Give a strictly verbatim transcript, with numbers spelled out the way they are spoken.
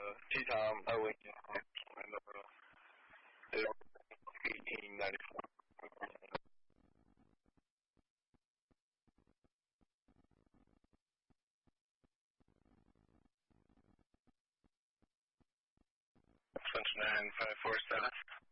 T-Tom, Owen, and uh, eighteen ninety-four. Nine five four seven.